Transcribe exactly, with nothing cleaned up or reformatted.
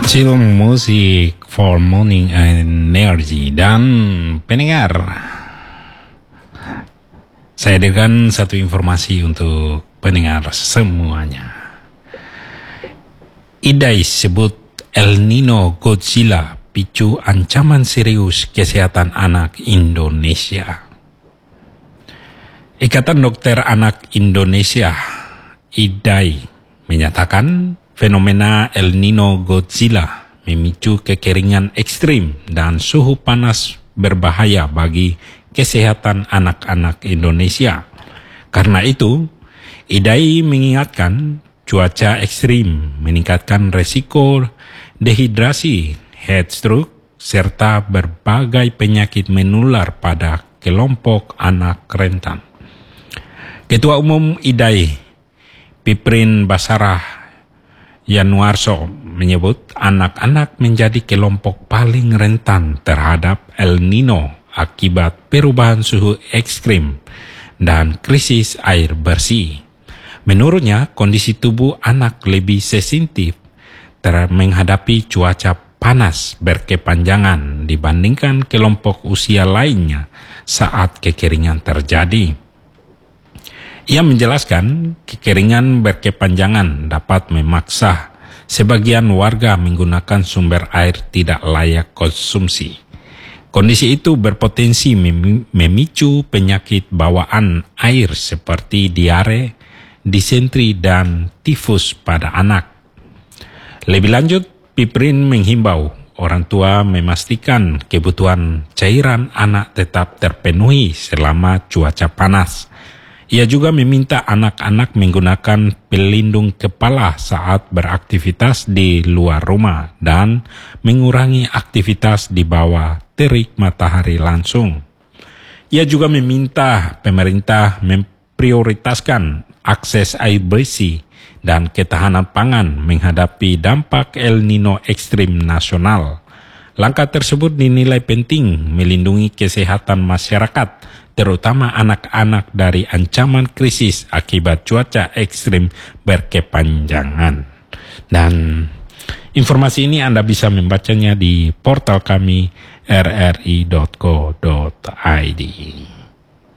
Chill Music for Morning Energy. Dan pendengar, saya hadirkan satu informasi untuk pendengar semuanya. Idai sebut El Nino Godzilla picu ancaman serius kesehatan anak Indonesia. Ikatan Dokter Anak Indonesia (IDAI) menyatakan fenomena El Nino Godzilla memicu kekeringan ekstrim dan suhu panas berbahaya bagi kesehatan anak-anak Indonesia. Karena itu, IDAI mengingatkan cuaca ekstrim meningkatkan resiko dehidrasi, heat stroke, serta berbagai penyakit menular pada kelompok anak rentan. Ketua Umum IDAI, Piprin Basarah Yanuarso, menyebut anak-anak menjadi kelompok paling rentan terhadap El Nino akibat perubahan suhu ekstrim dan krisis air bersih. Menurutnya, kondisi tubuh anak lebih sensitif ter- menghadapi cuaca panas berkepanjangan dibandingkan kelompok usia lainnya saat kekeringan terjadi. Ia menjelaskan kekeringan berkepanjangan dapat memaksa sebagian warga menggunakan sumber air tidak layak konsumsi. Kondisi itu berpotensi memicu penyakit bawaan air seperti diare, disentri, dan tifus pada anak. Lebih lanjut, Piprin menghimbau orang tua memastikan kebutuhan cairan anak tetap terpenuhi selama cuaca panas. Ia juga meminta anak-anak menggunakan pelindung kepala saat beraktivitas di luar rumah dan mengurangi aktivitas di bawah terik matahari langsung. Ia juga meminta pemerintah memprioritaskan akses air bersih dan ketahanan pangan menghadapi dampak El Nino ekstrim nasional. Langkah tersebut dinilai penting melindungi kesehatan masyarakat, terutama anak-anak dari ancaman krisis akibat cuaca ekstrim berkepanjangan. Dan informasi ini Anda bisa membacanya di portal kami r r i dot co dot i d.